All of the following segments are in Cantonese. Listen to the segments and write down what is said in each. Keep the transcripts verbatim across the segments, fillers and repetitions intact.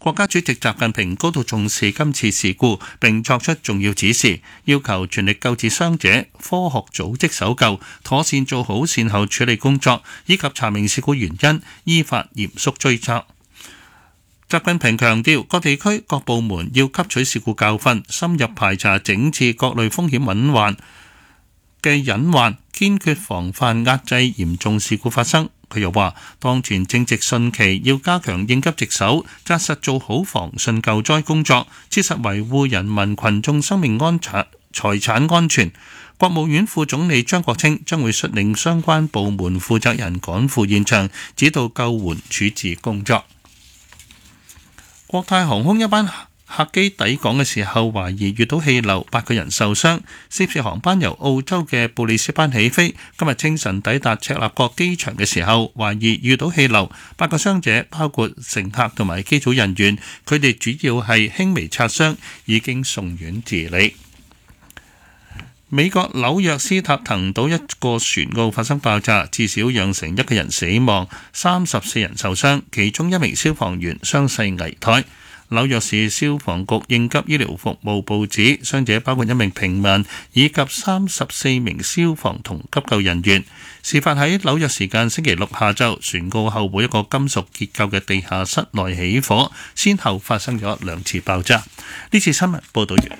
國家主席習近平高度重視今次事故，並作出重要指示，要求全力救治傷者，科學組織搜救，妥善做好善後處理工作，以及查明事故原因，依法嚴肅追責。習近平強調，各地區各部門要吸取事故教訓，深入排查整治各類風險隱患嘅隱患，堅決防範壓制嚴重事故發生。佢又話，當前正值汛期，要加強應急值守，紮實做好防汛救災工作，切實維護人民群眾生命安全、財產安全。國務院副總理張國清將會率領相關部門負責人趕赴現場，指導救援處置工作。國泰航空一班客機抵港嘅時候，懷疑遇到氣流，八個人受傷。涉事航班由澳洲嘅布里斯班起飛，今日清晨抵達赤鱲角機場嘅時候，懷疑遇到氣流。八個傷者包括乘客同埋機組人員，佢哋主要係輕微擦傷，已經送院治理。美國紐約斯塔滕島一個船澳發生爆炸，至少釀成一個人死亡，三十四人受傷，其中一名消防員傷勢危殆。紐約市消防局應急醫療服務部指，傷者包括一名平民以及三十四名消防同急救人員。事發喺紐約時間星期六下晝，船澳後部一個金屬結構嘅地下室內起火，先後發生咗兩次爆炸。呢次新聞報導完。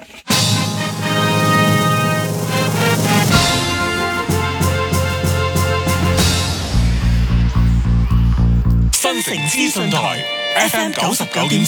新城資訊台 F M 九十九點